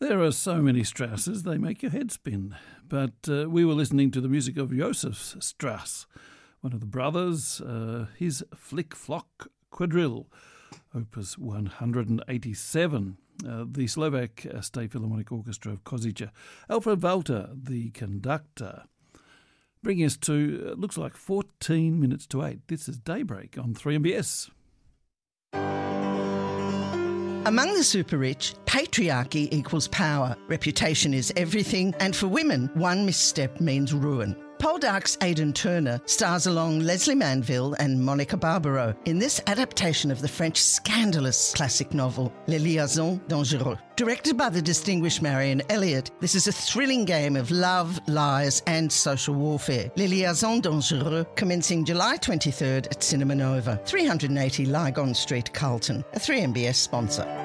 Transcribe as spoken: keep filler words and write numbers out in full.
There are so many Strausses, they make your head spin. But uh, we were listening to the music of Josef Strauss, one of the brothers, uh, his Flick Flock Quadrille, Opus one hundred eighty-seven, uh, the Slovak State Philharmonic Orchestra of Košice. Alfred Walter, the conductor. Bringing us to, uh, looks like fourteen minutes to eight. This is Daybreak on three M B S. Among the super-rich, patriarchy equals power, reputation is everything, and for women, one misstep means ruin. Poldark's Aidan Turner stars along Leslie Manville and Monica Barbaro in this adaptation of the French scandalous classic novel, Les Liaisons Dangereuses. Directed by the distinguished Marion Elliott, this is a thrilling game of love, lies and social warfare. Les Liaisons Dangereuses, commencing July twenty-third at Cinema Nova, three eighty Lygon Street, Carlton, a three M B S sponsor.